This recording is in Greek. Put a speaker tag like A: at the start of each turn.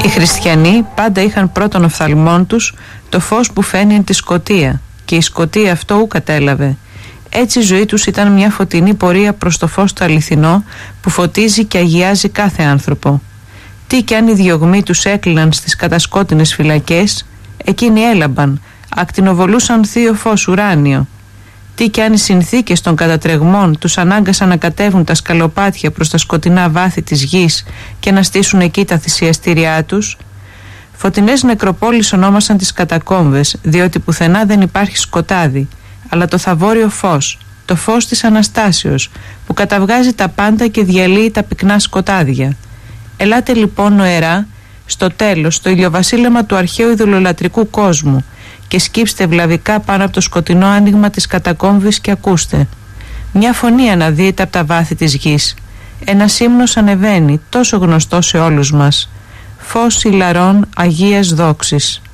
A: Οι χριστιανοί πάντα είχαν πρώτον οφθαλμόν τους το φως που φαίνει εν τη σκοτία, και η σκοτία αυτό ου κατέλαβε. Έτσι η ζωή τους ήταν μια φωτεινή πορεία προς το φως το αληθινό που φωτίζει και αγιάζει κάθε άνθρωπο. Τι κι αν οι διωγμοί τους έκλειναν στις κατασκότεινες φυλακές, εκείνοι έλαμπαν, ακτινοβολούσαν θείο φως ουράνιο. Τι κι αν οι συνθήκες των κατατρεγμών τους ανάγκασαν να κατέβουν τα σκαλοπάτια προς τα σκοτεινά βάθη της γης και να στήσουν εκεί τα θυσιαστήριά τους. Φωτεινές νεκροπόλεις ονόμασαν τις κατακόμβες, διότι πουθενά δεν υπάρχει σκοτάδι, αλλά το θαβόριο φως, το φως της Αναστάσεως, που καταβγάζει τα πάντα και διαλύει τα πυκνά σκοτάδια. Ελάτε λοιπόν νοερά, στο τέλος, στο ηλιοβασίλεμα του αρχαίου ειδωλολατρικού κόσμου, και σκύψτε βλαβικά πάνω από το σκοτεινό άνοιγμα της κατακόμβης και ακούστε. Μια φωνή αναδύεται από τα βάθη της γης. Ένας ύμνος ανεβαίνει, τόσο γνωστό σε όλους μας. Φως ηλαρών Αγίας δόξης.